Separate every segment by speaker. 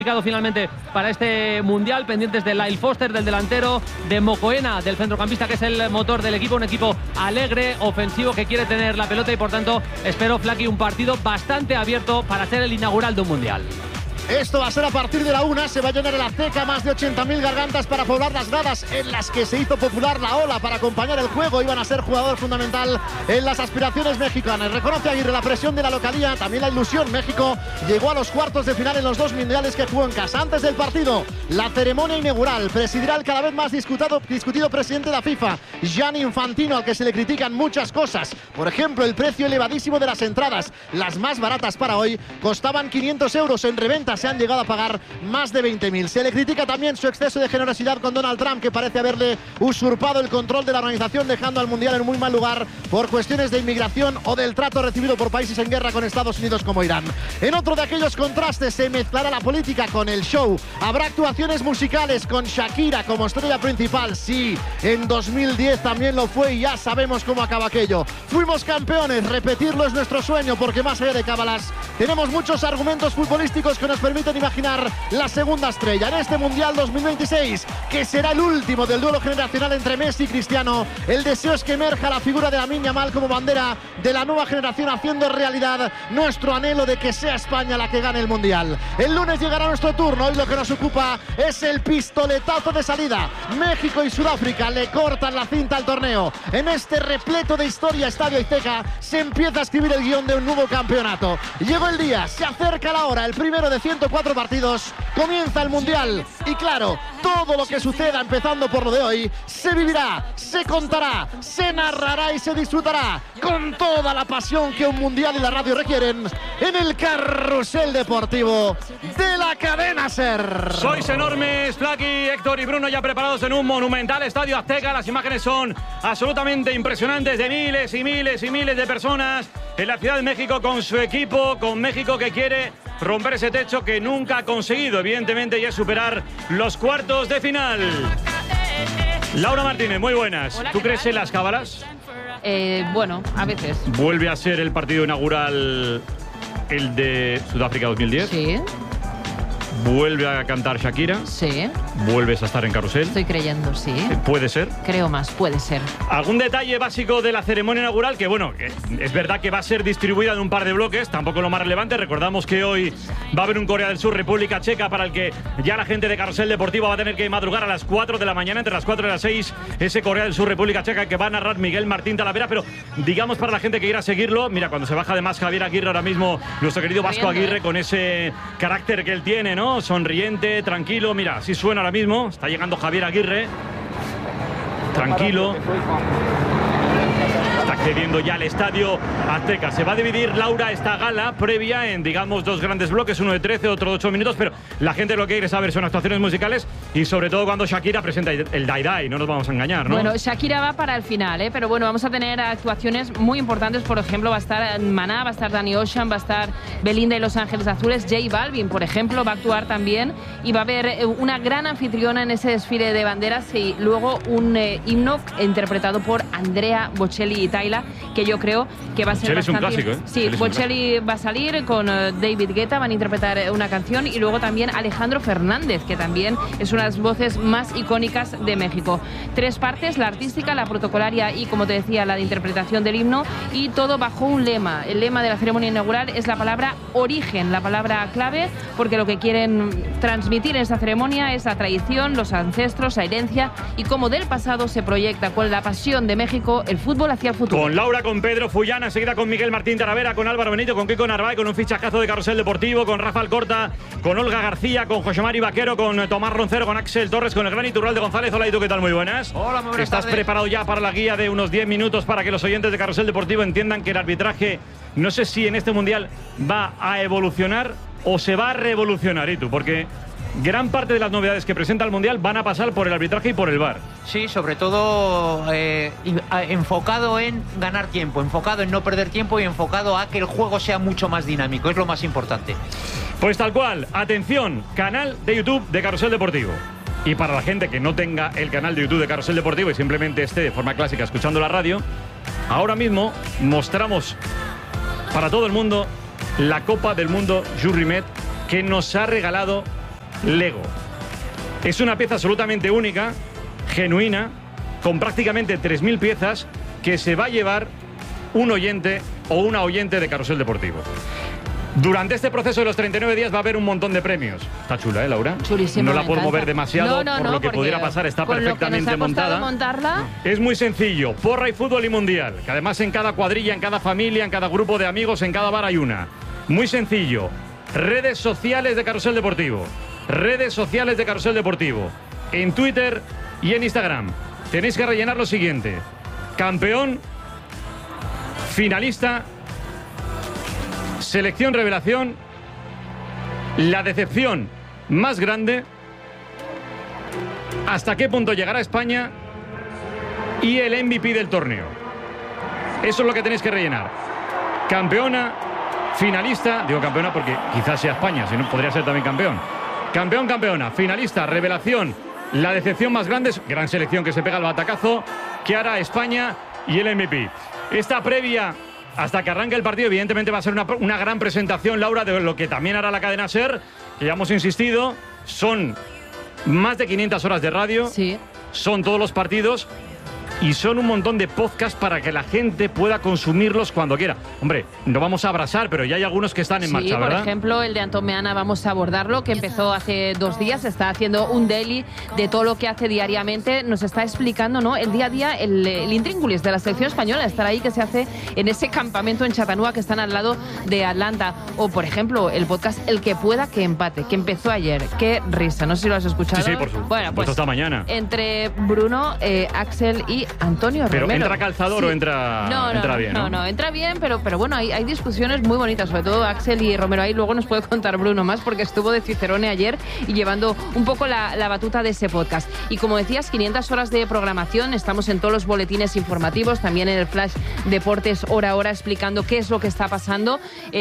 Speaker 1: Finalmente para este mundial, pendientes de Lyle Foster, del delantero, de Mokoena, del centrocampista, que es el motor del equipo, un equipo alegre, ofensivo, que quiere tener la pelota y por tanto espero, Flaky, un partido bastante abierto para ser el inaugural de un mundial.
Speaker 2: Esto va a ser a partir de la 1, se va a llenar el Azteca, más de 80.000 gargantas para poblar las gradas en las que se hizo popular la ola para acompañar el juego. Iban a ser jugador fundamental en las aspiraciones mexicanas. Reconoce Aguirre la presión de la localía, también la ilusión. México llegó a los cuartos de final en los dos mundiales que jugó en casa. Antes del partido, la ceremonia inaugural presidirá el cada vez más discutido presidente de la FIFA, Gianni Infantino, al que se le critican muchas cosas. Por ejemplo, el precio elevadísimo de las entradas. Las más baratas para hoy costaban 500 euros, en reventa se han llegado a pagar más de 20.000. Se le critica también su exceso de generosidad con Donald Trump, que parece haberle usurpado el control de la organización, dejando al mundial en muy mal lugar por cuestiones de inmigración o del trato recibido por países en guerra con Estados Unidos como Irán. En otro de aquellos contrastes, se mezclará la política con el show. Habrá actuaciones musicales con Shakira como estrella principal. Sí, en 2010 también lo fue y ya sabemos cómo acaba aquello. Fuimos campeones, repetirlo es nuestro sueño, porque más allá de cábalas tenemos muchos argumentos futbolísticos que nos permiten imaginar la segunda estrella en este Mundial 2026, que será el último del duelo generacional entre Messi y Cristiano. El deseo es que emerja la figura de Lamine Yamal como bandera de la nueva generación, haciendo realidad nuestro anhelo de que sea España la que gane el Mundial. El lunes llegará nuestro turno. Hoy lo que nos ocupa es el pistoletazo de salida. México y Sudáfrica le cortan la cinta al torneo. En este repleto de historia Estadio Azteca se empieza a escribir el guión de un nuevo campeonato. Llegó el día, se acerca la hora, el primero de 104 partidos, comienza el Mundial y claro, todo lo que suceda empezando por lo de hoy se vivirá, se contará, se narrará y se disfrutará con toda la pasión que un Mundial y la radio requieren en el carrusel deportivo de la cadena SER.
Speaker 3: Sois enormes, Flaky, Héctor y Bruno, ya preparados en un monumental Estadio Azteca. Las imágenes son absolutamente impresionantes, de miles y miles y miles de personas en la Ciudad de México con su equipo, con México que quiere romper ese techo que nunca ha conseguido, evidentemente, y es superar los cuartos de final. Laura Martínez, muy buenas.
Speaker 4: Hola,
Speaker 3: ¿Tú crees
Speaker 4: tal?
Speaker 3: en las cábalas?
Speaker 4: Bueno, a veces.
Speaker 3: ¿Vuelve a ser el partido inaugural el de Sudáfrica 2010?
Speaker 4: Sí,
Speaker 3: ¿Vuelve a cantar Shakira?
Speaker 4: sí.
Speaker 3: ¿Vuelves a estar en carrusel?
Speaker 4: Estoy creyendo, sí.
Speaker 3: ¿Puede ser?
Speaker 4: Creo más, puede ser.
Speaker 3: ¿Algún detalle básico de la ceremonia inaugural? Que bueno, es verdad que va a ser distribuida en un par de bloques, tampoco lo más relevante. Recordamos que hoy va a haber un Corea del Sur, República Checa, para el que ya la gente de Carrusel Deportivo va a tener que madrugar a las 4 de la mañana, entre las 4 y las 6, ese Corea del Sur, República Checa, que va a narrar Miguel Martín Talavera. Pero digamos, para la gente que quiera seguirlo, mira, cuando se baja además Javier Aguirre ahora mismo, nuestro querido Vasco Aguirre, con ese carácter que él tiene, ¿no? Sonriente, tranquilo. Mira, así suena ahora mismo. Está llegando Javier Aguirre. Tranquilo. Está accediendo ya al Estadio Azteca. Se va a dividir, Laura, esta gala previa en, digamos, dos grandes bloques, uno de 13, otro de 8 minutos, pero la gente lo que quiere saber son actuaciones musicales y sobre todo cuando Shakira presenta el Dai Dai, no nos vamos a engañar, ¿no?
Speaker 4: Bueno, Shakira va para el final, pero bueno, vamos a tener actuaciones muy importantes. Por ejemplo, va a estar Maná, va a estar Danny Ocean, va a estar Belinda y Los Ángeles Azules. J Balvin, por ejemplo, va a actuar también y va a haber una gran anfitriona en ese desfile de banderas y luego un himno interpretado por Andrea Bocelli y Tayla, que yo creo que va a ser
Speaker 3: Bocelli
Speaker 4: bastante...
Speaker 3: es un clásico, ¿eh?
Speaker 4: Sí, Bocelli va a salir con David Guetta, van a interpretar una canción, y luego también Alejandro Fernández, que también es una de las voces más icónicas de México. 3 partes, la artística, la protocolaria y, como te decía, la de interpretación del himno, y todo bajo un lema. El lema de la ceremonia inaugural es la palabra origen, la palabra clave, porque lo que quieren transmitir en esta ceremonia es la tradición, los ancestros, la herencia y cómo del pasado se proyecta con la pasión de México el fútbol hacia el futuro.
Speaker 3: Con Laura, con Pedro Fullana, enseguida con Miguel Martín Talavera, con Álvaro Benito, con Kiko Narváez, con un fichajazo de Carrusel Deportivo, con Rafa Alcorta, con Olga García, con José Mari Vaquero, con Tomás Roncero, con Axel Torres, con el gran Iturralde González. Hola, ¿y tú qué tal? Muy buenas.
Speaker 5: Hola, muy buenas
Speaker 3: ¿Estás
Speaker 5: tardes.
Speaker 3: preparado ya para la guía de unos 10 minutos para que los oyentes de Carrusel Deportivo entiendan que el arbitraje, no sé si en este Mundial va a evolucionar o se va a revolucionar, ¿y tú? Porque gran parte de las novedades que presenta el Mundial van a pasar por el arbitraje y por el VAR.
Speaker 5: Sí, sobre todo enfocado en ganar tiempo, enfocado en no perder tiempo y enfocado a que el juego sea mucho más dinámico. Es lo más importante.
Speaker 3: Pues tal cual, atención, canal de YouTube de Carrusel Deportivo. Y para la gente que no tenga el canal de YouTube de Carrusel Deportivo y simplemente esté de forma clásica escuchando la radio, ahora mismo mostramos para todo el mundo la Copa del Mundo Jules Rimet que nos ha regalado Lego. Es una pieza absolutamente única, genuina, con prácticamente 3.000 piezas que se va a llevar un oyente o una oyente de Carrusel Deportivo. Durante este proceso de los 39 días va a haber un montón de premios. Está chula, ¿eh, Laura?
Speaker 4: Chulísima.
Speaker 3: No la puedo mover demasiado por lo que pudiera pasar. Está perfectamente montada.
Speaker 4: Montarla.
Speaker 3: Es muy sencillo. Porra y fútbol y mundial. Que además en cada cuadrilla, en cada familia, en cada grupo de amigos, en cada bar hay una. Muy sencillo. Redes sociales de Carrusel Deportivo. Redes sociales de Carrusel Deportivo. En Twitter y en Instagram. Tenéis que rellenar lo siguiente. Campeón, finalista, selección revelación, la decepción más grande, hasta qué punto llegará España y el MVP del torneo. Eso es lo que tenéis que rellenar. Campeona, finalista, digo campeona porque quizás sea España, si no podría ser también campeón. Campeón, campeona, finalista, revelación, la decepción más grande, gran selección que se pega el batacazo, que hará España y el MVP. Esta previa hasta que arranque el partido, evidentemente va a ser una gran presentación, Laura, de lo que también hará la cadena SER, que ya hemos insistido, son más de 500 horas de radio,
Speaker 4: sí.
Speaker 3: Son todos los partidos y son un montón de podcasts para que la gente pueda consumirlos cuando quiera. Hombre, no vamos a abrazar, pero ya hay algunos que están en marcha, ¿verdad?
Speaker 4: Por ejemplo, el de Antomeana vamos a abordarlo, que empezó hace 2 días, está haciendo un daily de todo lo que hace diariamente, nos está explicando, ¿no?, el día a día, el intríngulis de la selección española, estar ahí que se hace en ese campamento en Chattanooga que están al lado de Atlanta. O, por ejemplo, el podcast El que pueda que empate, que empezó ayer. Qué risa, no sé si lo has escuchado.
Speaker 3: Sí, por supuesto.
Speaker 4: Bueno, pues
Speaker 3: esta mañana.
Speaker 4: Entre Bruno, Axel y Antonio
Speaker 3: Pero
Speaker 4: Romero.
Speaker 3: ¿entra calzador o entra bien?
Speaker 4: No, entra bien, pero bueno, hay discusiones muy bonitas, sobre todo Axel y Romero. Ahí luego nos puede contar Bruno más, porque estuvo de Cicerone ayer y llevando un poco la batuta de ese podcast. Y como decías, 500 horas de programación, estamos en todos los boletines informativos, también en el Flash Deportes hora a hora, explicando qué es lo que está pasando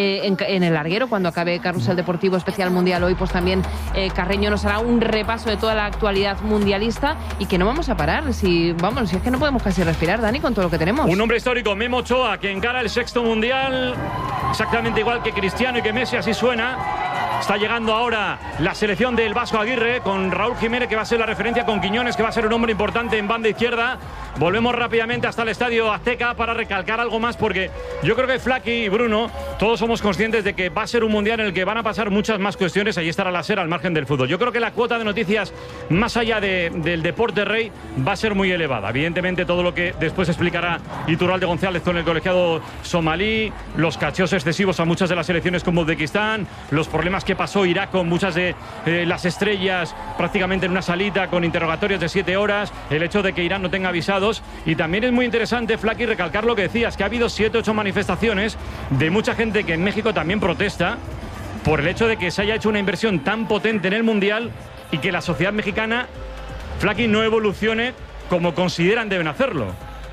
Speaker 4: en el larguero, cuando acabe Carrusel Deportivo Especial Mundial hoy, pues también Carreño nos hará un repaso de toda la actualidad mundialista, y que no vamos a parar, si es que no podemos casi respirar, Dani, con todo lo que tenemos.
Speaker 3: Un hombre histórico, Memo Ochoa, que encara el 6º mundial exactamente igual que Cristiano y que Messi, así suena. Está llegando ahora la selección del Vasco Aguirre con Raúl Jiménez, que va a ser la referencia, con Quiñones, que va a ser un hombre importante en banda izquierda. Volvemos rápidamente hasta el Estadio Azteca para recalcar algo más, porque yo creo que Flaky y Bruno, todos somos conscientes de que va a ser un mundial en el que van a pasar muchas más cuestiones. Allí estará la SER al margen del fútbol. Yo creo que la cuota de noticias, más allá del deporte rey, va a ser muy elevada. Evidentemente, todo lo que después explicará Iturralde González con el colegiado somalí, los cacheos excesivos a muchas de las selecciones como Uzbekistán, los problemas que pasó Irak con muchas de las estrellas prácticamente en una salita con interrogatorios de 7 horas, el hecho de que Irán no tenga visados. Y también es muy interesante, Flaky, recalcar lo que decías, que ha habido 7 o 8 manifestaciones de mucha gente que en México también protesta por el hecho de que se haya hecho una inversión tan potente en el Mundial y que la sociedad mexicana, Flaky, no evolucione como consideran deben hacerlo.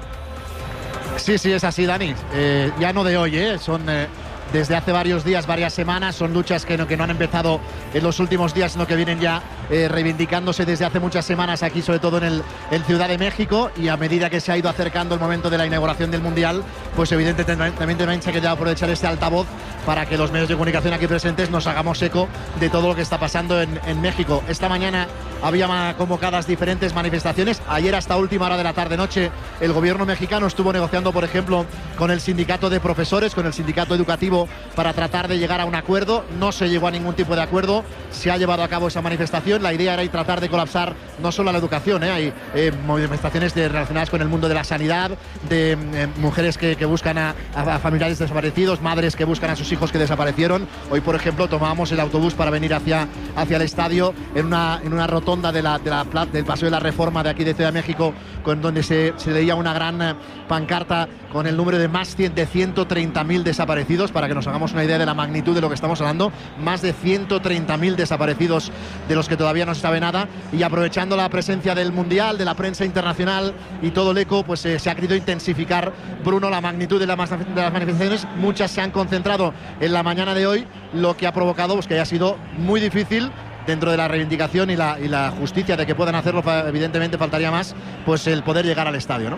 Speaker 2: Sí, es así, Dani. Ya no de hoy, son desde hace varios días, varias semanas. Son luchas que no han empezado en los últimos días, sino que vienen ya reivindicándose desde hace muchas semanas aquí, sobre todo en Ciudad de México. Y a medida que se ha ido acercando el momento de la inauguración del Mundial, pues evidentemente también se ha querido aprovechar este altavoz para que los medios de comunicación aquí presentes nos hagamos eco de todo lo que está pasando en México. Esta mañana había convocadas diferentes manifestaciones. Ayer, hasta última hora de la tarde-noche, el gobierno mexicano estuvo negociando, por ejemplo, con el sindicato de profesores, con el sindicato educativo, para tratar de llegar a un acuerdo. No se llegó a ningún tipo de acuerdo. Se ha llevado a cabo esa manifestación. La idea era tratar de colapsar no solo la educación, hay manifestaciones relacionadas con el mundo de la sanidad, de mujeres que buscan a familiares desaparecidos, madres que buscan a sus hijos que desaparecieron. Hoy, por ejemplo, tomábamos el autobús para venir hacia el estadio en una rotonda del Paseo de la Reforma de aquí de Ciudad de México, con donde se leía una gran pancarta con el número de más de 130.000 desaparecidos, para que nos hagamos una idea de la magnitud de lo que estamos hablando. Más de 130.000 desaparecidos, de los que todavía no se sabe nada. Y aprovechando la presencia del Mundial, de la prensa internacional y todo el eco, pues se ha querido intensificar, Bruno, la magnitud de las manifestaciones. Muchas se han concentrado en la mañana de hoy, lo que ha provocado pues que haya sido muy difícil, dentro de la reivindicación y la justicia de que puedan hacerlo. Evidentemente faltaría más, pues el poder llegar al estadio, ¿no?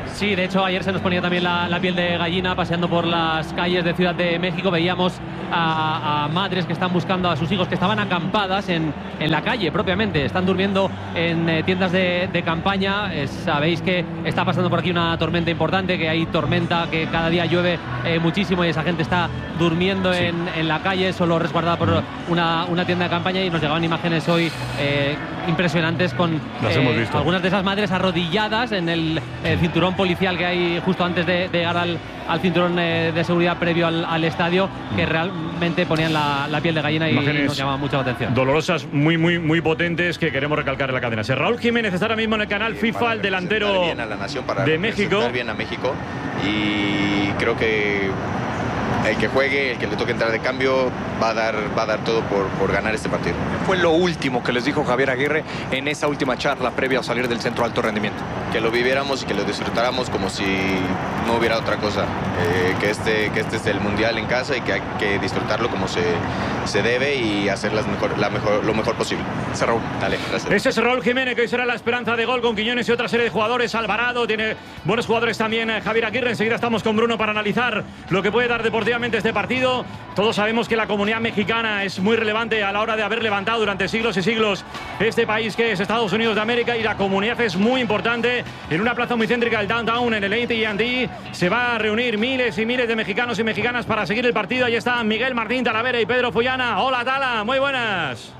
Speaker 1: Sí, de hecho ayer se nos ponía también la piel de gallina paseando por las calles de Ciudad de México. Veíamos a madres que están buscando a sus hijos que estaban acampadas en la calle propiamente. Están durmiendo en tiendas de campaña. Sabéis que está pasando por aquí una tormenta importante, que hay tormenta, que cada día llueve muchísimo y esa gente está durmiendo en la calle, solo resguardada por una tienda de campaña, y nos llegaban imágenes hoy impresionantes con algunas de esas madres arrodilladas en el cinturón policial que hay justo antes de llegar al cinturón de seguridad previo al estadio, que realmente ponían la piel de gallina y nos llamaba mucho la atención.
Speaker 3: Dolorosas, muy potentes, que queremos recalcar en la cadena. Raúl Jiménez está ahora mismo en el canal FIFA, el delantero de México.
Speaker 6: Bien a México, y creo que el que juegue, el que le toque entrar de cambio, va a dar todo por ganar este partido.
Speaker 7: Fue lo último que les dijo Javier Aguirre en esa última charla previa a salir del centro de alto rendimiento.
Speaker 6: Que lo viviéramos y que lo disfrutáramos como si no hubiera otra cosa. Que este es el Mundial en casa y que hay que disfrutarlo como se debe y hacer lo mejor posible.
Speaker 7: Ese Raúl.
Speaker 6: Dale, gracias.
Speaker 3: Ese es Raúl Jiménez, que hoy será la esperanza de gol con Quiñones y otra serie de jugadores. Alvarado tiene buenos jugadores también. Javier Aguirre. Enseguida estamos con Bruno para analizar lo que puede dar deportivamente este partido. Todos sabemos que la comunidad mexicana es muy relevante a la hora de haber levantado durante siglos y siglos este país que es Estados Unidos de América, y la comunidad es muy importante. En una plaza muy céntrica, el downtown, en el AT&T, se va a reunir miles y miles de mexicanos y mexicanas para seguir el partido. Ahí están Miguel Martín Talavera y Pedro Follana. Hola, Tala, muy buenas.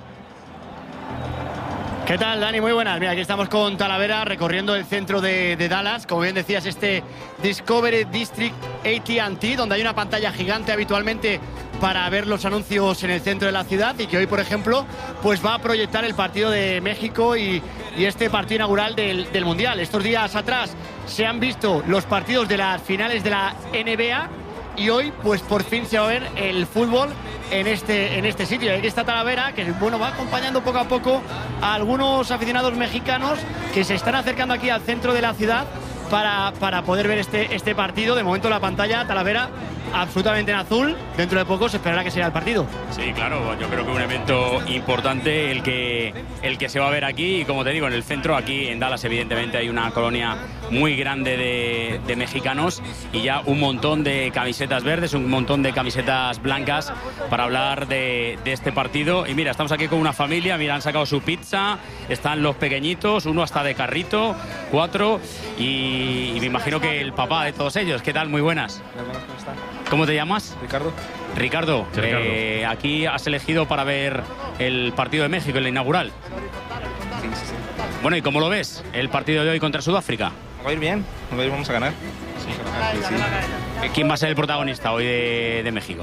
Speaker 8: ¿Qué tal, Dani? Muy buenas. Mira, aquí estamos con Talavera recorriendo el centro de Dallas. Como bien decías, este Discovery District AT&T, donde hay una pantalla gigante habitualmente para ver los anuncios en el centro de la ciudad, y que hoy, por ejemplo, pues va a proyectar el partido de México y este partido inaugural del Mundial. Estos días atrás se han visto los partidos de las finales de la NBA, y hoy pues por fin se va a ver el fútbol en este sitio. Y aquí está Talavera, que bueno, va acompañando poco a poco a algunos aficionados mexicanos que se están acercando aquí al centro de la ciudad para poder ver este partido. De momento la pantalla, Talavera, absolutamente en azul. Dentro de poco se esperará que sea el partido.
Speaker 9: Sí, claro, yo creo que un evento importante el que se va a ver aquí, y como te digo, en el centro, aquí en Dallas evidentemente hay una colonia muy grande de mexicanos, y ya un montón de camisetas verdes, un montón de camisetas blancas para hablar de este partido. Y mira, estamos aquí con una familia, mira, han sacado su pizza, están los pequeñitos, uno hasta de carrito, 4, y me imagino que el papá de todos ellos. ¿Qué tal? Muy buenas.
Speaker 7: ¿Cómo están?
Speaker 9: ¿Cómo te llamas?
Speaker 7: Ricardo.
Speaker 9: Ricardo,
Speaker 3: Sí, Ricardo.
Speaker 9: aquí has elegido para ver el partido de México, el inaugural.
Speaker 7: Sí.
Speaker 9: Bueno, ¿y cómo lo ves el partido de hoy contra Sudáfrica?
Speaker 7: Va a ir bien, vamos a ganar.
Speaker 9: ¿Quién va a ser el protagonista hoy de México?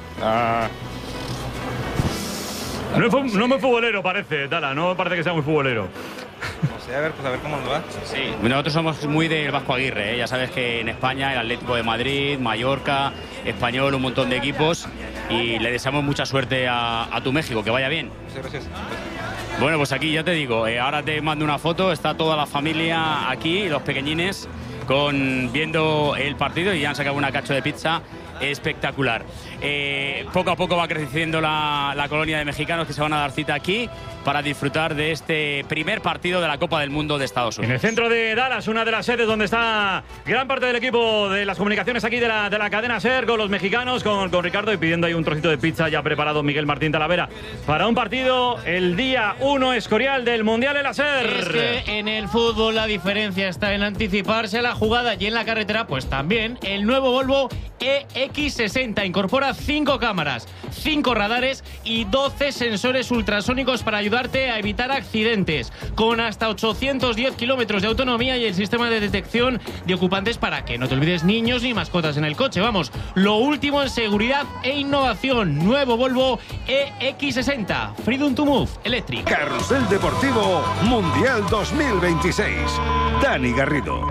Speaker 3: No es muy futbolero, parece, Tala. No parece que sea muy futbolero.
Speaker 7: No sé, a ver cómo nos va.
Speaker 9: Sí, nosotros somos muy del Vasco Aguirre, ¿eh? Ya sabes que en España el Atlético de Madrid, Mallorca, Español, un montón de equipos, y le deseamos mucha suerte a tu México, que vaya bien.
Speaker 7: Muchas gracias.
Speaker 9: Bueno, pues aquí ya te digo, ahora te mando una foto, está toda la familia aquí, los pequeñines, viendo el partido, y ya han sacado una cacho de pizza espectacular. Poco a poco va creciendo la colonia de mexicanos que se van a dar cita aquí para disfrutar de este primer partido de la Copa del Mundo de Estados Unidos.
Speaker 3: En el centro de Dallas, una de las sedes donde está gran parte del equipo de las comunicaciones aquí de la cadena SER, con los mexicanos, con Ricardo, y pidiendo ahí un trocito de pizza ya preparado Miguel Martín Talavera para un partido el día 1 escorial del Mundial en la SER.
Speaker 10: Es que en el fútbol la diferencia está en anticiparse a la jugada, y en la carretera pues también. El nuevo Volvo EX60 incorpora 5 cámaras, 5 radares y 12 sensores ultrasónicos para ayudarte a evitar accidentes, con hasta 810 kilómetros de autonomía y el sistema de detección de ocupantes para que no te olvides niños ni mascotas en el coche. Vamos, lo último en seguridad e innovación. Nuevo Volvo EX60, Freedom to Move Electric.
Speaker 11: Carrusel Deportivo Mundial 2026. Dani Garrido.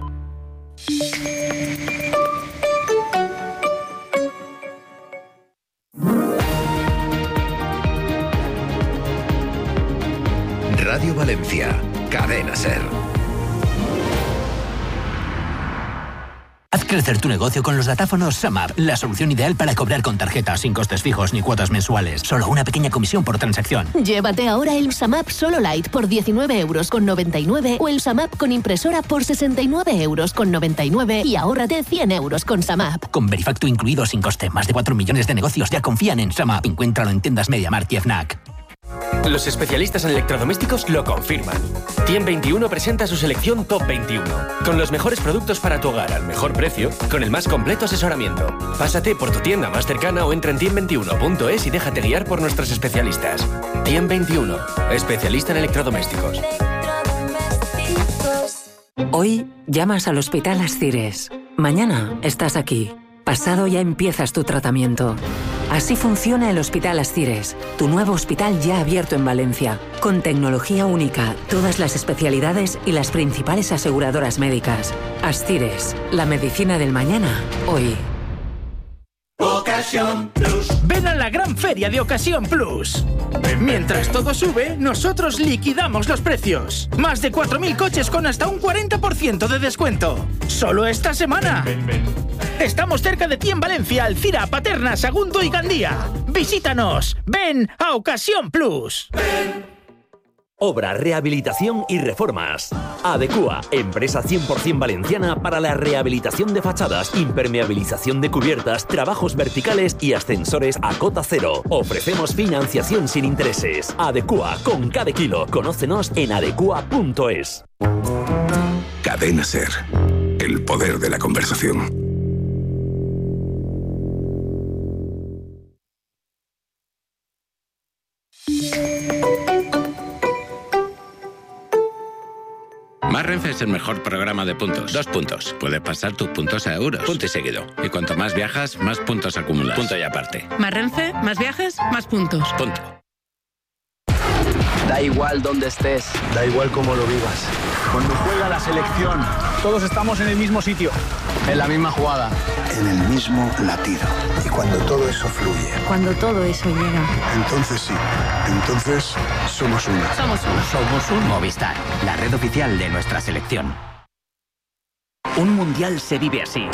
Speaker 12: Radio Valencia, Cadena SER.
Speaker 13: Haz crecer tu negocio con los datáfonos SumUp, la solución ideal para cobrar con tarjeta sin costes fijos ni cuotas mensuales. Solo una pequeña comisión por transacción.
Speaker 14: Llévate ahora el SumUp Solo Lite por 19,99 € o el SumUp con impresora por 69,99 € y ahórrate 100 € con SumUp.
Speaker 13: Con Verifacto incluido sin coste, más de 4 millones de negocios ya confían en SumUp. Encuéntralo en tiendas MediaMarkt y Fnac.
Speaker 15: Los especialistas en electrodomésticos lo confirman. Tiem21 presenta su selección Top 21, con los mejores productos para tu hogar al mejor precio, con el más completo asesoramiento. Pásate por tu tienda más cercana o entra en tiem21.es y déjate guiar por nuestros especialistas. Tiem21, especialista en electrodomésticos.
Speaker 16: Hoy llamas al Hospital Ascires. Mañana estás aquí. Pasado ya empiezas tu tratamiento. Así funciona el Hospital Ascires, tu nuevo hospital ya abierto en Valencia, con tecnología única, todas las especialidades y las principales aseguradoras médicas. Ascires, la medicina del mañana, hoy.
Speaker 17: Ocasión Plus. Ven a la gran feria de Ocasión Plus. Mientras todo sube, nosotros liquidamos los precios. Más de 4.000 coches con hasta un 40% de descuento. Solo esta semana. Estamos cerca de ti en Valencia, Alcira, Paterna, Sagunto y Gandía. Visítanos. Ven a Ocasión Plus.
Speaker 18: Obra, rehabilitación y reformas. Adecua, empresa 100% valenciana para la rehabilitación de fachadas, impermeabilización de cubiertas, trabajos verticales y ascensores a cota cero. Ofrecemos financiación sin intereses. Adecua, con cada kilo. Conócenos en adecua.es.
Speaker 11: Cadena SER. El poder de la conversación.
Speaker 19: Más Renfe es el mejor programa de puntos. 2 puntos. Puedes pasar tus puntos a euros. Punto y seguido. Y cuanto más viajas, más puntos acumulas. Punto y aparte.
Speaker 20: Más Renfe, más viajes, más puntos.
Speaker 19: Punto.
Speaker 21: Da igual dónde estés.
Speaker 22: Da igual cómo lo vivas. Cuando juega la selección, todos estamos en el mismo sitio. En la misma jugada.
Speaker 23: En el mismo latido. Y cuando todo eso fluye.
Speaker 24: Cuando todo eso llega.
Speaker 23: Entonces sí. Entonces somos uno.
Speaker 24: Somos uno.
Speaker 25: Somos un Movistar, la red oficial de nuestra selección. Un mundial se vive así.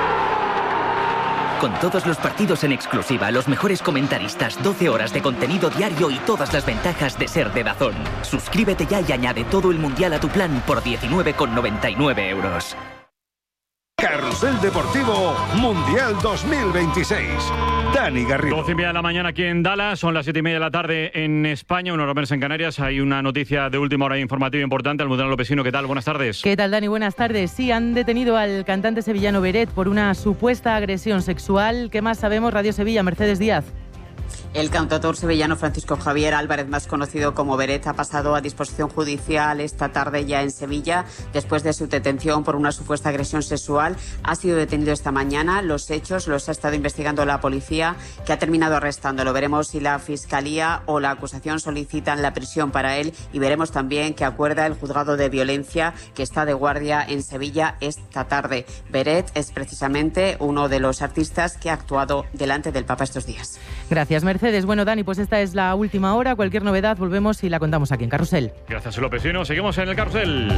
Speaker 25: Con todos los partidos en exclusiva, los mejores comentaristas, 12 horas de contenido diario y todas las ventajas de ser de DAZN. Suscríbete ya y añade todo el mundial a tu plan por 19,99 €.
Speaker 11: Carrusel Deportivo Mundial 2026. Dani Garrido.
Speaker 3: 12:30 de la mañana aquí en Dallas, son las 7:30 de la tarde en España, 1 hora menos en Canarias. Hay una noticia de última hora informativa importante. Almudena Lopesino, ¿qué tal? Buenas tardes.
Speaker 26: ¿Qué tal, Dani? Buenas tardes. Sí, han detenido al cantante sevillano Beret por una supuesta agresión sexual. ¿Qué más sabemos? Radio Sevilla, Mercedes Díaz.
Speaker 27: El cantautor sevillano Francisco Javier Álvarez, más conocido como Beret, ha pasado a disposición judicial esta tarde ya en Sevilla después de su detención por una supuesta agresión sexual. Ha sido detenido esta mañana. Los hechos los ha estado investigando la policía, que ha terminado arrestándolo. Veremos si la Fiscalía o la acusación solicitan la prisión para él y veremos también qué acuerda el juzgado de violencia que está de guardia en Sevilla esta tarde. Beret es precisamente uno de los artistas que ha actuado delante del Papa estos días.
Speaker 26: Gracias, Mercedes. Bueno, Dani, pues esta es la última hora. Cualquier novedad volvemos y la contamos aquí en Carrusel.
Speaker 3: Gracias, Lopesino. Seguimos en el Carrusel.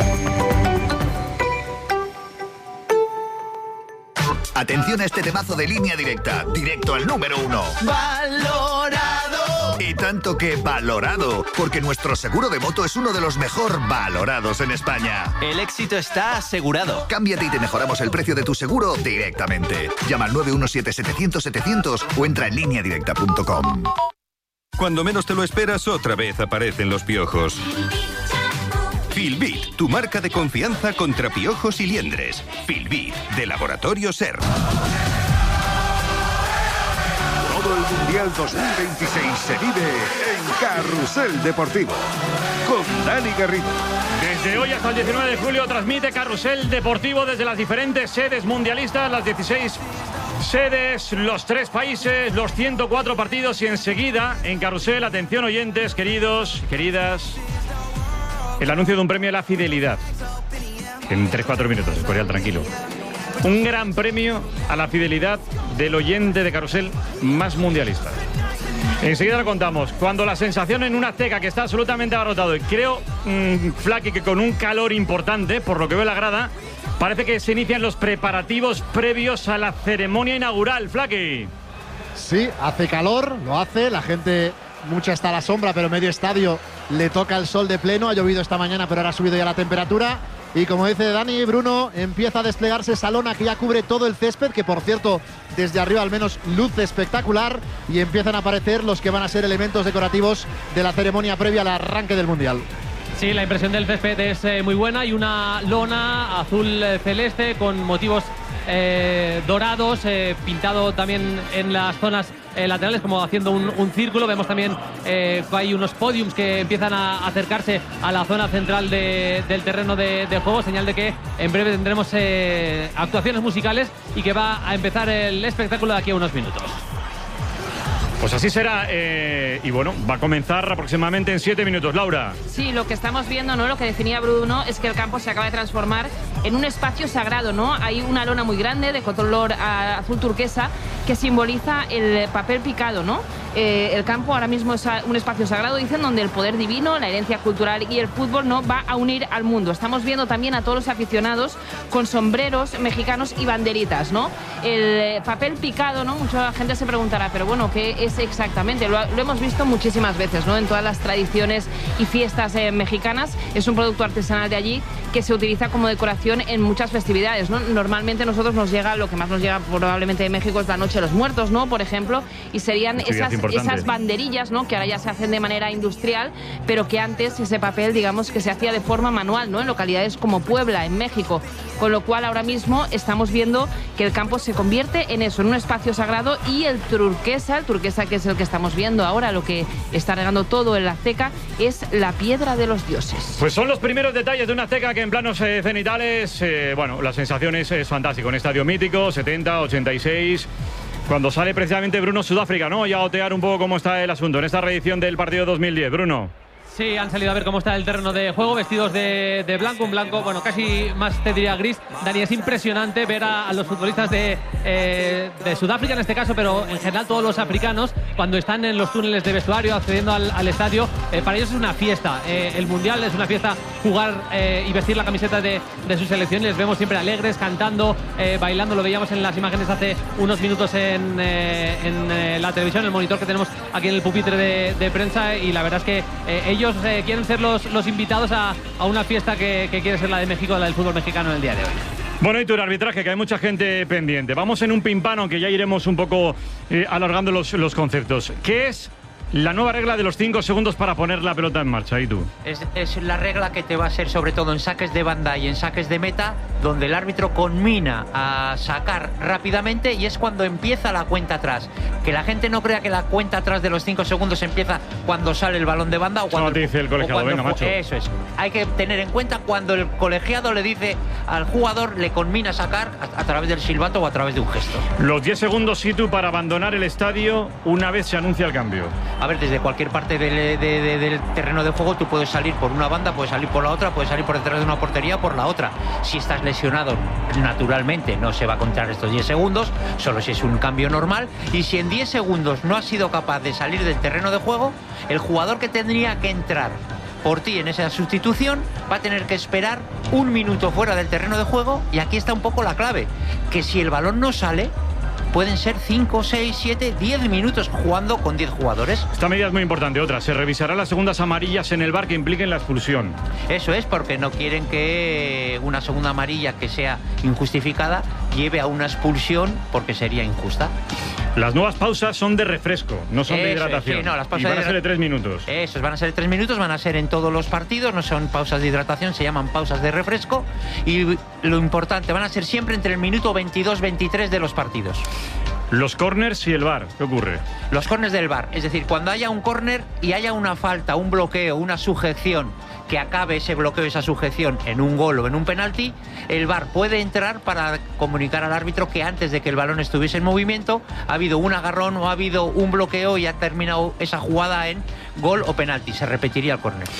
Speaker 12: Atención a este temazo de Línea Directa, directo al número 1. ¡Valorado! Y tanto que valorado, porque nuestro seguro de moto es uno de los mejor valorados en España.
Speaker 28: El éxito está asegurado.
Speaker 12: Cámbiate y te mejoramos el precio de tu seguro directamente. Llama al 917-700-700 o entra en lineadirecta.com.
Speaker 11: Cuando menos te lo esperas, otra vez aparecen los piojos. Filbit, tu marca de confianza contra piojos y liendres. Filbit, de Laboratorio SER. Todo el Mundial 2026 se vive en Carrusel Deportivo. Con Dani Garrido.
Speaker 3: Desde hoy hasta el 19 de julio transmite Carrusel Deportivo desde las diferentes sedes mundialistas, las 16 sedes, los 3 países, los 104 partidos y enseguida en Carrusel, atención oyentes, queridos, queridas, el anuncio de un premio a la fidelidad. En 3-4 minutos, Escorial, tranquilo. Un gran premio a la fidelidad del oyente de Carrusel más mundialista. Enseguida lo contamos. Cuando la sensación en una Azteca que está absolutamente abarrotado, y creo, Flaky, que con un calor importante, por lo que veo en la grada, Parece que se inician los preparativos previos a la ceremonia inaugural, Flaky.
Speaker 1: Sí, hace calor, lo hace, la gente, mucha está a la sombra, pero medio estadio le toca el sol de pleno. Ha llovido esta mañana, pero ahora ha subido ya la temperatura. Y como dice Dani, Bruno, empieza a desplegarse esa lona que ya cubre todo el césped, que por cierto, desde arriba al menos luce espectacular, y empiezan a aparecer los que van a ser elementos decorativos de la ceremonia previa al arranque del Mundial.
Speaker 2: Sí, la impresión del césped es muy buena. Hay una lona azul celeste con motivos dorados, pintado también en las zonas laterales, como haciendo un círculo. Vemos también que hay unos podiums que empiezan a acercarse a la zona central del terreno de juego, señal de que en breve tendremos actuaciones musicales y que va a empezar el espectáculo de aquí a unos minutos.
Speaker 3: Pues así será, y bueno, va a comenzar aproximadamente en 7 minutos. Laura.
Speaker 4: Sí, lo que estamos viendo, ¿no? Lo que definía Bruno es que el campo se acaba de transformar en un espacio sagrado, ¿no? Hay una lona muy grande de color azul turquesa que simboliza el papel picado, ¿no? El campo ahora mismo es un espacio sagrado, dicen, donde el poder divino, la herencia cultural y el fútbol, ¿no?, va a unir al mundo. Estamos viendo también a todos los aficionados con sombreros mexicanos y banderitas, ¿no? El papel picado, ¿no? Mucha gente se preguntará, pero bueno, ¿qué es exactamente? Lo hemos visto muchísimas veces, ¿no? En todas las tradiciones y fiestas mexicanas. Es un producto artesanal de allí que se utiliza como decoración en muchas festividades, ¿no? Normalmente nosotros lo que más nos llega probablemente de México es la Noche de los Muertos, ¿no?, por ejemplo, y serían esas banderillas, ¿no?, que ahora ya se hacen de manera industrial, pero que antes ese papel, digamos, que se hacía de forma manual, ¿no?, en localidades como Puebla, en México, con lo cual ahora mismo estamos viendo que el campo se convierte en eso, en un espacio sagrado, y el turquesa que es el que estamos viendo ahora, lo que está regando todo en la Azteca, es la piedra de los dioses.
Speaker 3: Pues son los primeros detalles de una Azteca que en planos cenitales, bueno, la sensación es fantástica, un estadio mítico, 70, 86... Cuando sale precisamente Bruno Sudáfrica, ¿no? Y a otear un poco cómo está el asunto en esta reedición del partido 2010. Bruno.
Speaker 2: Sí, han salido a ver cómo está el terreno de juego, vestidos de blanco, un blanco, bueno, casi más te diría gris. Dani, es impresionante ver a los futbolistas de Sudáfrica en este caso, pero en general todos los africanos, cuando están en los túneles de vestuario, accediendo al estadio, para ellos es una fiesta. El Mundial es una fiesta, jugar y vestir la camiseta de su selección. Les vemos siempre alegres, cantando, bailando. Lo veíamos en las imágenes hace unos minutos en la televisión, el monitor que tenemos aquí en el pupitre de prensa, y la verdad es que ellos quieren ser los invitados a una fiesta que quiere ser la de México, la del fútbol mexicano en el día de hoy.
Speaker 3: Bueno, y tu arbitraje, que hay mucha gente pendiente. Vamos en un pimpano, que ya iremos un poco alargando los conceptos. ¿Qué es la nueva regla de los 5 segundos para poner la pelota en marcha? ¿Y tú?
Speaker 5: Es la regla que te va a ser sobre todo en saques de banda y en saques de meta, donde el árbitro conmina a sacar rápidamente, y es cuando empieza la cuenta atrás. Que la gente no crea que la cuenta atrás de los 5 segundos empieza cuando sale el balón de banda o cuando...
Speaker 3: No te dice el colegiado, venga, macho.
Speaker 5: Eso es. Hay que tener en cuenta cuando el colegiado le dice al jugador, le conmina a sacar a través del silbato o a través de un gesto.
Speaker 3: Los 10 segundos, Situ, para abandonar el estadio una vez se anuncia el cambio.
Speaker 5: A ver, desde cualquier parte del terreno de juego tú puedes salir por una banda, puedes salir por la otra, puedes salir por detrás de una portería o por la otra. Si estás lesionado, naturalmente no se va a contar estos 10 segundos, solo si es un cambio normal. Y si en 10 segundos no has sido capaz de salir del terreno de juego, el jugador que tendría que entrar por ti en esa sustitución va a tener que esperar 1 minuto fuera del terreno de juego. Y aquí está un poco la clave, que si el balón no sale, pueden ser 5, 6, 7, 10 minutos jugando con 10 jugadores.
Speaker 3: Esta medida es muy importante. Otra, se revisarán las segundas amarillas en el VAR que impliquen la expulsión.
Speaker 5: Eso es, porque no quieren que una segunda amarilla que sea injustificada lleve a una expulsión, porque sería injusta.
Speaker 3: Las nuevas pausas son de refresco, no son de hidratación.
Speaker 5: Sí, no, las pausas
Speaker 3: y van a ser de 3 minutos.
Speaker 5: Eso, van a ser de 3 minutos, van a ser en todos los partidos, no son pausas de hidratación, se llaman pausas de refresco. Y lo importante, van a ser siempre entre el minuto 22-23 de los partidos.
Speaker 3: Los córners y el VAR, ¿qué ocurre?
Speaker 5: Los córners del VAR, es decir, cuando haya un córner y haya una falta, un bloqueo, una sujeción, que acabe ese bloqueo, esa sujeción en un gol o en un penalti, el VAR puede entrar para comunicar al árbitro que antes de que el balón estuviese en movimiento ha habido un agarrón o ha habido un bloqueo y ha terminado esa jugada en gol o penalti. Se repetiría el córner.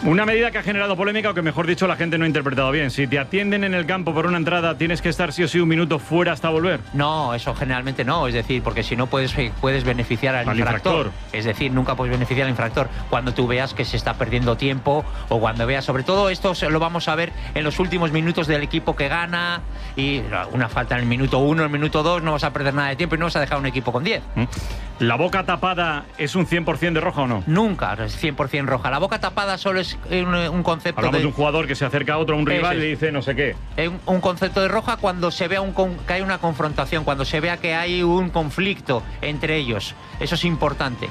Speaker 3: Una medida que ha generado polémica, o que mejor dicho la gente no ha interpretado bien. Si te atienden en el campo por una entrada, ¿tienes que estar sí o sí un minuto fuera hasta volver?
Speaker 5: No, eso generalmente no. Es decir, porque si no puedes beneficiar al infractor. Es decir, nunca puedes beneficiar al infractor cuando tú veas que se está perdiendo tiempo, o cuando veas, sobre todo esto lo vamos a ver en los últimos minutos del equipo que gana, y una falta en el minuto 1, en el minuto 2, no vas a perder nada de tiempo y no vas a dejar un equipo con 10.
Speaker 3: ¿La boca tapada es un 100% de roja o no?
Speaker 5: Nunca es 100% roja. La boca tapada solo es un concepto.
Speaker 3: Hablamos de un jugador que se acerca a otro, a un rival, y le dice no sé qué.
Speaker 5: Un concepto de roja cuando se vea que hay una confrontación, cuando se vea que hay un conflicto entre ellos. Eso es importante.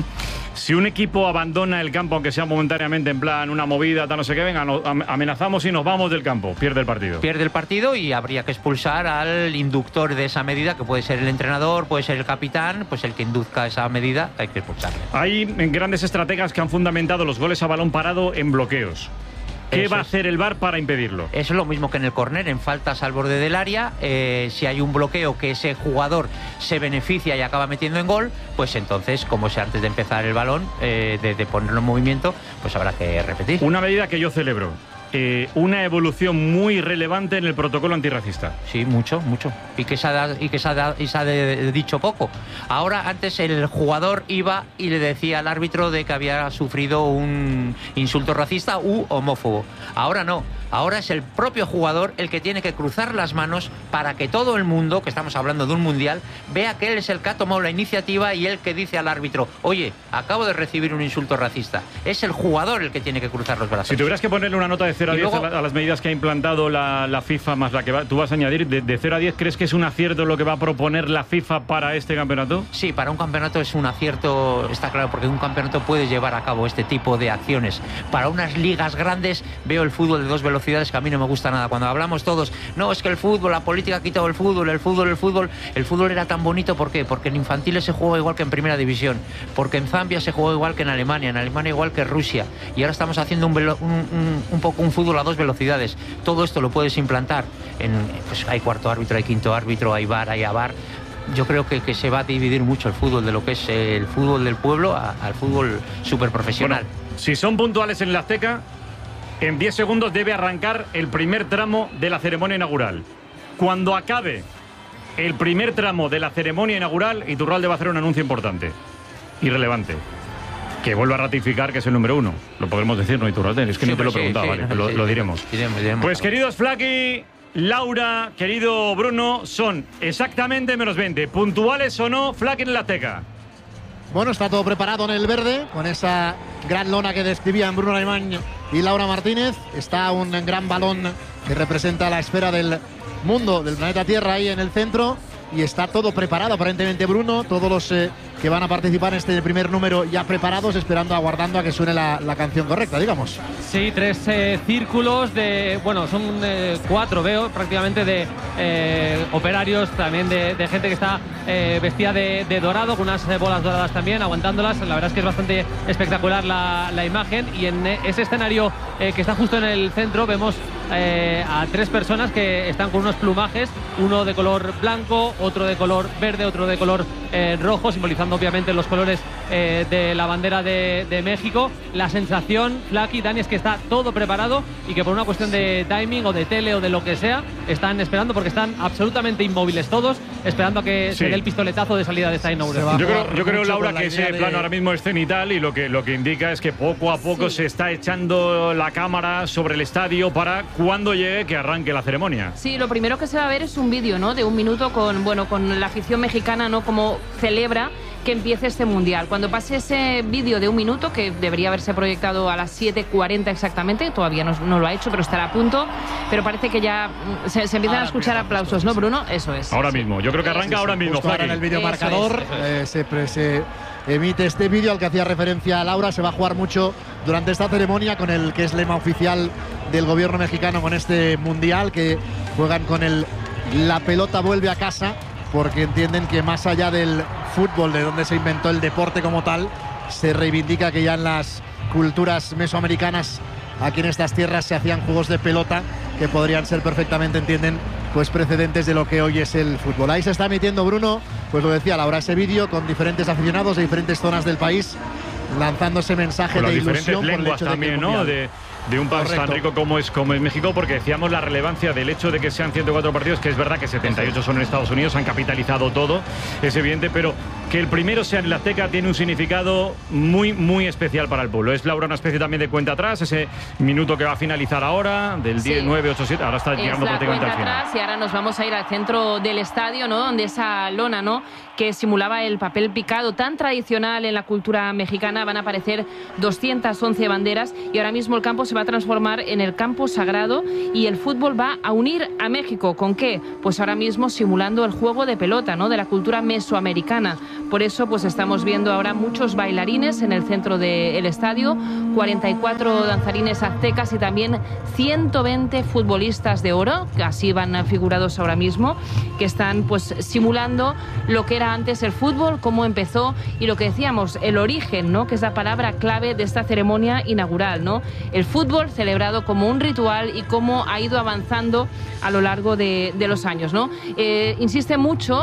Speaker 3: Si un equipo abandona el campo, aunque sea momentáneamente, en plan una movida, tal, no sé qué, venga, amenazamos y nos vamos del campo, pierde el partido.
Speaker 5: Pierde el partido y habría que expulsar al inductor de esa medida, que puede ser el entrenador, puede ser el capitán, pues el que induzca esa medida, hay que expulsarle.
Speaker 3: Hay grandes estrategas que han fundamentado los goles a balón parado en bloqueos. ¿Qué va a hacer el VAR para impedirlo?
Speaker 5: Eso es lo mismo que en el córner, en faltas al borde del área. Si hay un bloqueo que ese jugador se beneficia y acaba metiendo en gol, pues entonces, como si antes de empezar el balón, de ponerlo en movimiento, pues habrá que repetir.
Speaker 3: Una medida que yo celebro. Una evolución muy relevante en el protocolo antirracista.
Speaker 5: Sí, mucho. Y que se ha dicho poco. Ahora, antes el jugador iba y le decía al árbitro de que había sufrido un insulto racista u homófobo. Ahora no. Ahora es el propio jugador el que tiene que cruzar las manos para que todo el mundo, que estamos hablando de un mundial, vea que él es el que ha tomado la iniciativa y el que dice al árbitro: oye, acabo de recibir un insulto racista. Es el jugador el que tiene que cruzar los brazos.
Speaker 3: Si tuvieras que ponerle una nota de 0 a 10 luego, a las medidas que ha implantado la FIFA, más la que tú vas a añadir, de 0 a 10, ¿crees que es un acierto lo que va a proponer la FIFA para este campeonato?
Speaker 5: Sí, para un campeonato es un acierto, está claro, porque un campeonato puede llevar a cabo este tipo de acciones. Para unas ligas grandes veo el fútbol de dos velocidades, que a mí no me gusta nada. Cuando hablamos todos, no, es que el fútbol, la política ha quitado el fútbol era tan bonito. ¿Por qué? Porque en infantiles se juega igual que en primera división, porque en Zambia se juega igual que en Alemania igual que Rusia, y ahora estamos haciendo un poco un fútbol a dos velocidades. Todo esto lo puedes implantar pues hay cuarto árbitro, hay quinto árbitro, hay VAR, hay AVAR. Yo creo que se va a dividir mucho el fútbol de lo que es el fútbol del pueblo al fútbol súper profesional.
Speaker 3: Bueno, si son puntuales en la Azteca, en 10 segundos debe arrancar el primer tramo de la ceremonia inaugural. Cuando acabe el primer tramo de la ceremonia inaugural, Iturralde va a hacer un anuncio importante y relevante, que vuelva a ratificar que es el número 1. Lo podremos decir, ¿no, Iturralde? Es que sí, no te lo he preguntado, ¿vale? Lo diremos.
Speaker 5: Diremos.
Speaker 3: Pues queridos Flaky, Laura, querido Bruno, son exactamente menos 20. ¿Puntuales o no, Flaky en la Azteca?
Speaker 1: Bueno, está todo preparado en el verde, con esa gran lona que describían Bruno Alemán y Laura Martínez. Está un gran balón que representa la esfera del mundo, del planeta Tierra, ahí en el centro. Y está todo preparado, aparentemente, Bruno. Todos los que van a participar en este primer número ya preparados, esperando, aguardando a que suene la canción correcta, digamos.
Speaker 2: Sí, 3 círculos de... Bueno, son 4, veo, prácticamente, de operarios, también de gente que está vestida de dorado, con unas bolas doradas también, aguantándolas. La verdad es que es bastante espectacular la imagen. Y en ese escenario que está justo en el centro, vemos a 3 personas que están con unos plumajes, uno de color blanco, otro de color verde, otro de color rojo, simbolizando obviamente los colores de la bandera de México. La sensación, Flaky, Dani, es que está todo preparado y que por una cuestión de timing o de tele o de lo que sea, están esperando, porque están absolutamente inmóviles todos, esperando a que se dé el pistoletazo de salida de esta inauguración.
Speaker 3: Yo creo, Laura, que ese plano ahora mismo es cenital, y lo que indica es que poco a poco se está echando la cámara sobre el estadio para cuando llegue que arranque la ceremonia.
Speaker 4: Sí, lo primero que se va a ver es un vídeo, ¿no?, de 1 minuto con la afición mexicana, ¿no?, como celebra que empiece este mundial. Cuando pase ese vídeo de 1 minuto, que debería haberse proyectado a las 7:40 exactamente, todavía no lo ha hecho, pero estará a punto, pero parece que ya se empiezan a escuchar aplausos, ¿no, Bruno? Eso es.
Speaker 3: Ahora mismo, yo creo que arranca ahora mismo.
Speaker 1: Ahora en el vídeo marcador se emite este vídeo al que hacía referencia Laura. Se va a jugar mucho durante esta ceremonia con el que es lema oficial del gobierno mexicano con este mundial, que juegan con la pelota vuelve a casa, porque entienden que más allá del fútbol, de donde se inventó el deporte como tal, se reivindica que ya en las culturas mesoamericanas, aquí en estas tierras, se hacían juegos de pelota que podrían ser perfectamente, entienden, pues precedentes de lo que hoy es el fútbol. Ahí se está emitiendo, Bruno, pues lo decía Laura, ese vídeo con diferentes aficionados de diferentes zonas del país lanzando ese mensaje
Speaker 3: con
Speaker 1: de
Speaker 3: las
Speaker 1: ilusión
Speaker 3: diferentes lenguas también, ¿no? De un país tan rico como es México, porque decíamos la relevancia del hecho de que sean 104 partidos, que es verdad que 78 son en Estados Unidos, han capitalizado todo, es evidente, pero que el primero sea en el Azteca tiene un significado muy, muy especial para el pueblo. Es, Laura, una especie también de cuenta atrás, ese minuto que va a finalizar ahora, del 10, 9, 8, 7, ahora está llegando prácticamente al final.
Speaker 4: Atrás, y ahora nos vamos a ir al centro del estadio, ¿no? Donde esa lona, ¿no?, que simulaba el papel picado tan tradicional en la cultura mexicana, van a aparecer 211 banderas y ahora mismo el campo se va a transformar en el campo sagrado y el fútbol va a unir a México. ¿Con qué? Pues ahora mismo simulando el juego de pelota, ¿no?, de la cultura mesoamericana. Por eso pues estamos viendo ahora muchos bailarines en el centro del estadio, 44 danzarines aztecas y también 120 futbolistas de oro, que así van figurados ahora mismo, que están pues simulando lo que era antes el fútbol, cómo empezó y lo que decíamos, el origen, ¿no?, que es la palabra clave de esta ceremonia inaugural, ¿no? El fútbol celebrado como un ritual y cómo ha ido avanzando a lo largo de los años, ¿no? Insiste mucho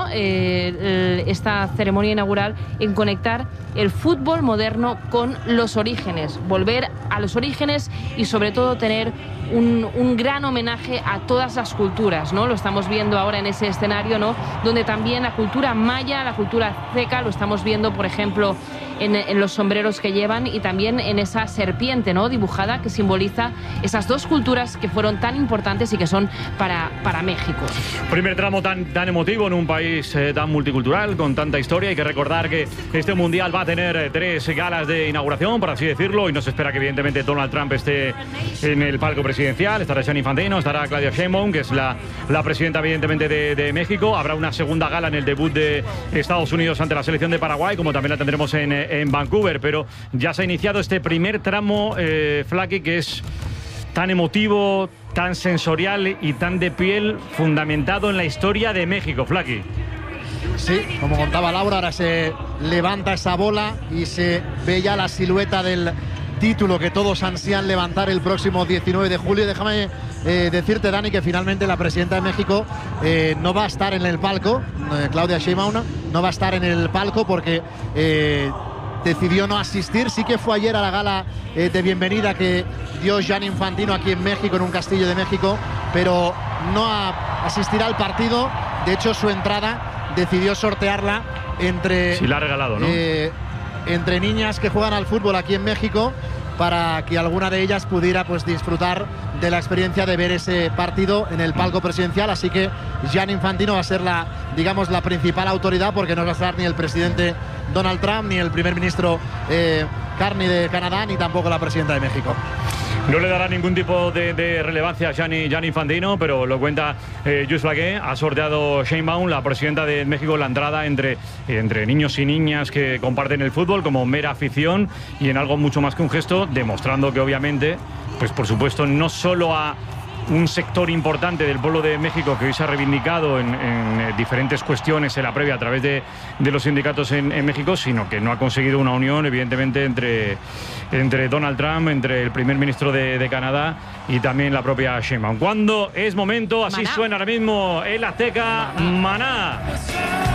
Speaker 4: esta ceremonia inaugural en conectar el fútbol moderno con los orígenes, volver a los orígenes y sobre todo tener un gran homenaje a todas las culturas, ¿no? Lo estamos viendo ahora en ese escenario, ¿no?, donde también la cultura maya, la cultura azteca, lo estamos viendo, por ejemplo, en los sombreros que llevan y también en esa serpiente, ¿no?, dibujada, que simboliza esas dos culturas que fueron tan importantes y que son para México.
Speaker 3: Primer tramo tan emotivo en un país tan multicultural, con tanta historia. Hay que recordar que este Mundial va a tener 3 galas de inauguración, por así decirlo, y nos espera que evidentemente Donald Trump esté en el palco presidencial. Estará Gianni Infantino, estará Claudia Sheinbaum, que es la presidenta evidentemente de México. Habrá una segunda gala en el debut de Estados Unidos ante la selección de Paraguay, como también la tendremos en Vancouver, pero ya se ha iniciado este primer tramo, Flaky, que es tan emotivo, tan sensorial y tan de piel, fundamentado en la historia de México, Flaky.
Speaker 1: Sí, como contaba Laura, ahora se levanta esa bola y se ve ya la silueta del título que todos ansían levantar el próximo 19 de julio. Déjame decirte, Dani, que finalmente la presidenta de México no va a estar en el palco. Claudia Sheinbaum no va a estar en el palco porque decidió no asistir. Sí que fue ayer a la gala de bienvenida que dio Gianni Infantino aquí en México, en un castillo de México, pero no asistirá al partido. De hecho, su entrada decidió sortearla entre,
Speaker 3: sí, la ha regalado, ¿no?,
Speaker 1: entre niñas que juegan al fútbol aquí en México, para que alguna de ellas pudiera pues disfrutar de la experiencia de ver ese partido en el palco presidencial. Así que Gianni Infantino va a ser la principal autoridad, porque no va a estar ni el presidente Donald Trump, ni el primer ministro Carney de Canadá, ni tampoco la presidenta de México.
Speaker 3: No le dará ningún tipo de relevancia a Gianni Infantino, pero lo cuenta Just Flaqué. Ha sorteado Sheinbaum, la presidenta de México, la entrada entre niños y niñas que comparten el fútbol como mera afición y en algo mucho más que un gesto, demostrando que obviamente, pues por supuesto, no solo a un sector importante del pueblo de México que hoy se ha reivindicado en diferentes cuestiones en la previa a través de los sindicatos en México, sino que no ha conseguido una unión, evidentemente, entre Donald Trump, entre el primer ministro de Canadá y también la propia Sheinbaum. ¿Cuándo es momento? Así suena ahora mismo el Azteca, Maná.